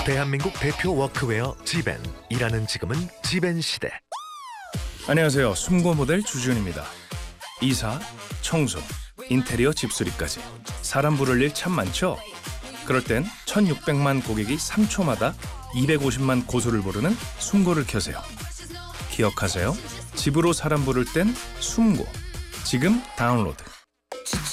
대한민국 대표 워크웨어 지벤. 일하는 지금은 지벤 시대. 안녕하세요. 숨고 모델 주지훈입니다. 이사, 청소, 인테리어 집수리까지 사람 부를 일 참 많죠? 그럴 땐 1600만 고객이 3초마다 250만 고소를 부르는 숨고를 켜세요. 기억하세요. 집으로 사람 부를 땐 숨고. 지금 다운로드.